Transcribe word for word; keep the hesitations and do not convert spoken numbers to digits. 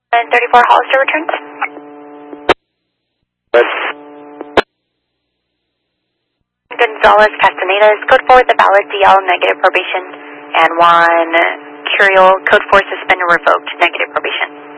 And thirty-four Hollister returns. Gonzalez Castanedas, code four the valid D L, negative probation, and one Curiel, code four suspended revoked, negative probation.